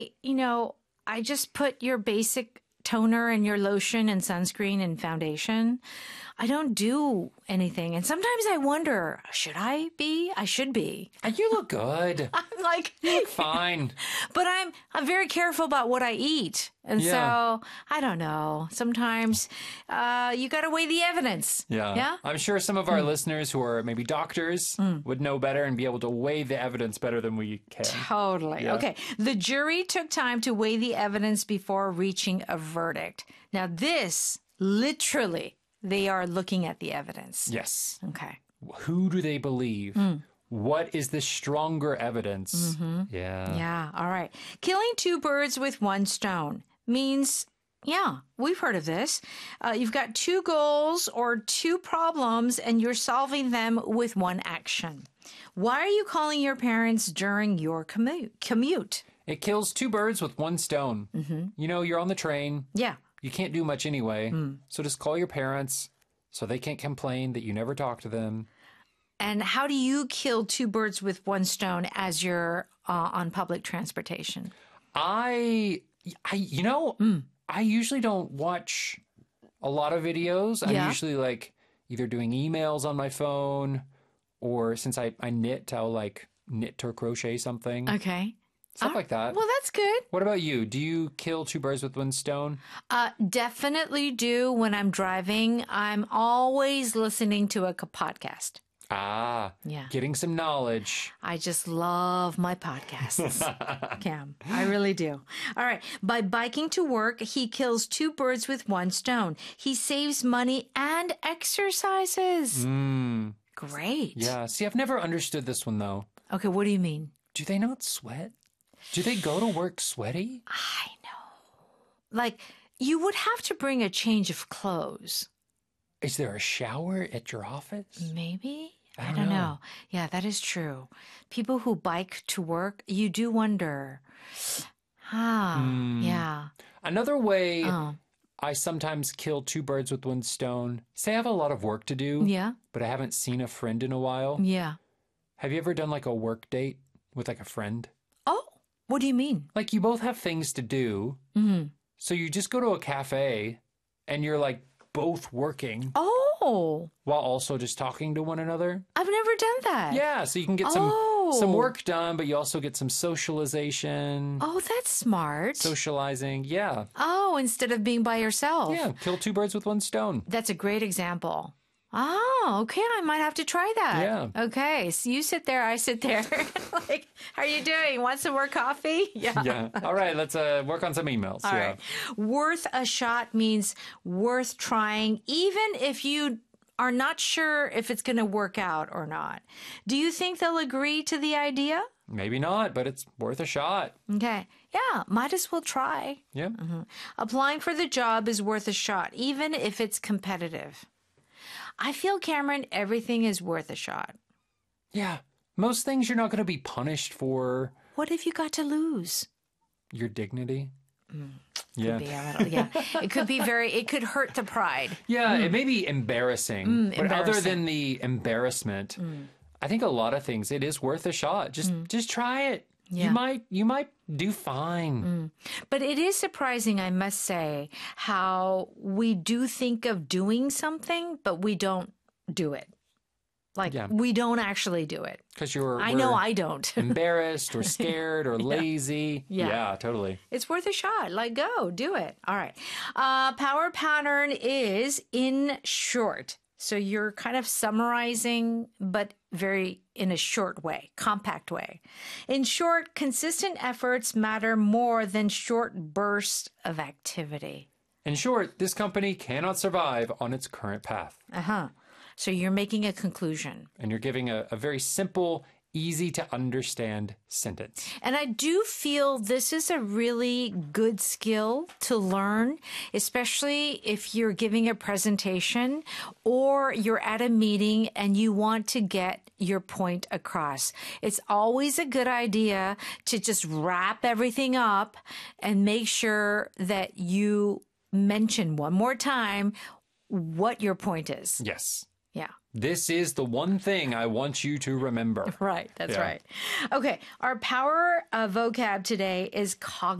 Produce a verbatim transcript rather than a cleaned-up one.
you know, I just put your basic toner and your lotion and sunscreen and foundation. I don't do anything. And sometimes I wonder, should I be? I should be. You look good. I'm like, You look fine. but I'm I'm very careful about what I eat. And Yeah. so, I don't know. Sometimes uh, you got to weigh the evidence. Yeah. Yeah? I'm sure some of our listeners who are maybe doctors would know better and be able to weigh the evidence better than we can. Totally. Yeah. Okay. The jury took time to weigh the evidence before reaching a verdict. Now, this literally, they are looking at the evidence. Yes. Okay. Who do they believe? What is the stronger evidence? Yeah. Yeah. All right. Killing two birds with one stone means, yeah, we've heard of this. Uh, you've got two goals or two problems, and you're solving them with one action. Why are you calling your parents during your commute? Commute. It kills two birds with one stone. You know, you're on the train. Yeah. You can't do much anyway. So just call your parents so they can't complain that you never talk to them. And how do you kill two birds with one stone as you're uh, on public transportation? I, I, you know, I usually don't watch a lot of videos. I'm Yeah. usually like either doing emails on my phone or since I, I knit, I'll like knit or crochet something, Okay. stuff like that. Well, that's good. What about you? Do you kill two birds with one stone? Uh, definitely do when I'm driving. I'm always listening to a c- podcast. Ah, Yeah. getting some knowledge. I just love my podcasts, Cam. I really do. All right. By biking to work, he kills two birds with one stone. He saves money and exercises. Mm, Great. yeah. See, I've never understood this one though. Okay. What do you mean? Do they not sweat? Do they go to work sweaty? I know. Like, you would have to bring a change of clothes. Is there a shower at your office? Maybe? I don't don't, know. know. Yeah, that is true. People who bike to work, you do wonder. Ah, Hmm. yeah. Another way Oh, I sometimes kill two birds with one stone. Say I have a lot of work to do, yeah, but I haven't seen a friend in a while. yeah. Have you ever done like a work date with like a friend? Oh, what do you mean? Like you both have things to do. Mm-hmm. So you just go to a cafe and you're like both working Oh, while also just talking to one another. I've never done that. Yeah, so you can get some Oh. some work done, but you also get some socialization, Oh, that's smart. socializing. Yeah. Oh, instead of being by yourself. Yeah, kill two birds with one stone. That's a great example. Oh, okay. I might have to try that. Yeah. Okay. So you sit there, I sit there. Like, how are you doing? Want some more coffee? Yeah. Yeah. All right, let's uh, work on some emails. All yeah. right. Worth a shot means worth trying, even if you are not sure if it's going to work out or not. Do you think they'll agree to the idea? Maybe not, but it's worth a shot. Okay. Yeah. Might as well try. Yeah. Applying for the job is worth a shot, even if it's competitive. I feel, Cameron, everything is worth a shot. Yeah. Most things you're not going to be punished for. What have you got to lose? Your dignity. Could be a little, yeah. It could be very, it could hurt the pride. Yeah, it may be embarrassing, but other embarrassing. than the embarrassment, I think a lot of things it is worth a shot. Just just try it. Yeah. You might you might do fine. But it is surprising, I must say, how we do think of doing something, but we don't do it. Like, Yeah. we don't actually do it. Because you're I know we're I don't. embarrassed or scared or lazy. Yeah. totally. It's worth a shot. Like, go, do it. All right. Uh, power pattern is in short. So you're kind of summarizing, but very in a short way, compact way. In short, consistent efforts matter more than short bursts of activity. In short, this company cannot survive on its current path. Uh-huh. So you're making a conclusion. And you're giving a, a very simple, easy to understand sentence. And I do feel this is a really good skill to learn, especially if you're giving a presentation or you're at a meeting and you want to get your point across. It's always a good idea to just wrap everything up and make sure that you mention one more time what your point is. Yes. Yeah. This is the one thing I want you to remember. Right. That's Yeah. right. Okay. Our power uh, vocab today is cognitive.